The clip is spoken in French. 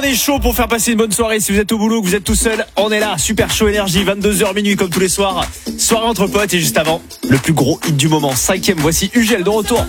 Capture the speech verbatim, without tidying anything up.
est chaud pour faire passer une bonne soirée. Si vous êtes au boulot, que vous êtes tout seul, on est là. Super chaud énergie, vingt-deux heures minuit comme tous les soirs. Soirée entre potes et juste avant, le plus gros hit du moment. Cinquième, voici Ugel de retour.